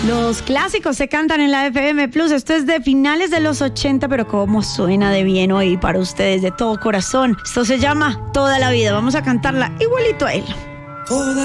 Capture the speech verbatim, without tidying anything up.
Los clásicos se cantan en la F M Plus. Esto es de finales de los ochenta, pero cómo suena de bien hoy para ustedes, de todo corazón. Esto se llama Toda la Vida. Vamos a cantarla igualito a él. Toda